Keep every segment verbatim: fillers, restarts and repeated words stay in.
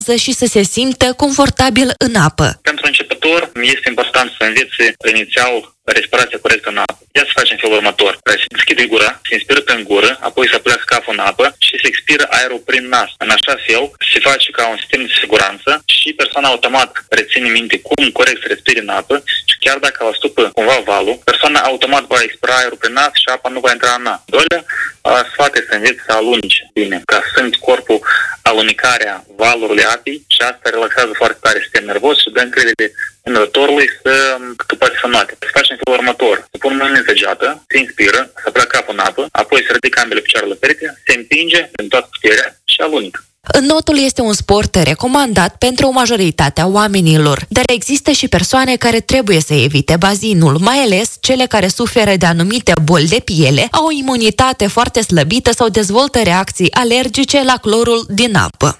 și să se simtă confortabil în apă. Pentru începător, este important să înveți inițial respirația corectă în apă. Ia să facem felul următor. Se deschide gura, se inspiră prin gură, apoi se pleacă capul în apă și se expiră aerul prin nas. În așa fel se face ca un sistem de siguranță și persoana automat reține minte cum corect să respire în apă și chiar dacă o stupă cumva valul, persoana automat va expira aerul prin nas și apa nu va intra în nas. Doilea, sfat este să înveți să alungi bine, ca să simți corpul alunicarea valurilor apei și asta relaxează foarte tare sistemul nervos și dă încredere inătorului să, că poate să noate. Să facem felul următor. Să pun mâinile pe geată, se inspiră, să pleacă capul în apă, apoi să ridică ambele picioare la perete, se împinge din toată puterea și alunică. Înotul este un sport recomandat pentru o majoritate a oamenilor, dar există și persoane care trebuie să evite bazinul, mai ales cele care suferă de anumite boli de piele, au o imunitate foarte slăbită sau dezvoltă reacții alergice la clorul din apă.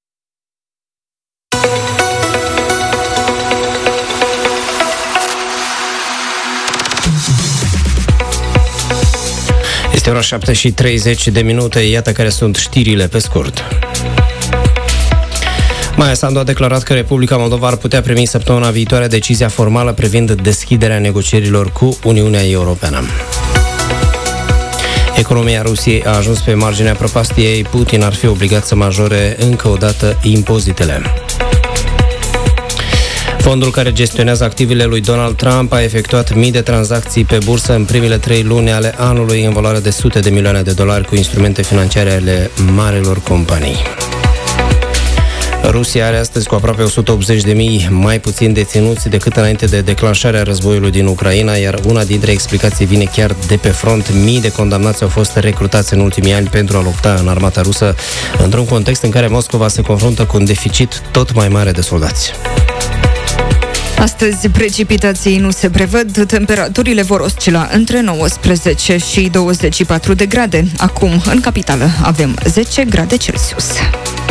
Este ora șapte și treizeci de minute, iată care sunt știrile pe scurt. Maia Sandu a declarat că Republica Moldova ar putea primi săptămâna viitoare decizia formală privind deschiderea negocierilor cu Uniunea Europeană. Economia Rusiei a ajuns pe marginea prăpastiei, Putin ar fi obligat să majore încă o dată impozitele. Fondul care gestionează activele lui Donald Trump a efectuat mii de tranzacții pe bursă în primele trei luni ale anului în valoare de sute de milioane de dolari cu instrumente financiare ale marilor companii. Rusia are astăzi cu aproape o sută optzeci de mii mai puțin deținuți decât înainte de declanșarea războiului din Ucraina, iar una dintre explicații vine chiar de pe front. Mii de condamnați au fost recrutați în ultimii ani pentru a lupta în armata rusă, într-un context în care Moscova se confruntă cu un deficit tot mai mare de soldați. Astăzi precipitații nu se prevăd, temperaturile vor oscila între nouăsprezece și douăzeci și patru de grade. Acum, în capitală, avem zece grade Celsius.